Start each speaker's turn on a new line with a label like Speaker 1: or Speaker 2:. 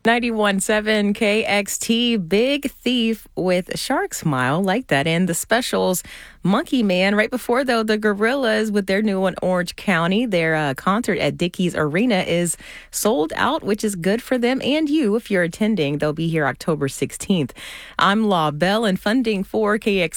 Speaker 1: 91.7 KXT, Big Thief with Shark Smile, like that. And the specials, Monkey Man. Right before, though, the Gorillas with their new one, Orange County. Their concert at Dickies Arena is sold out, which is good for them and you if you're attending. They'll be here October 16th. I'm Law Bell, and funding for KXT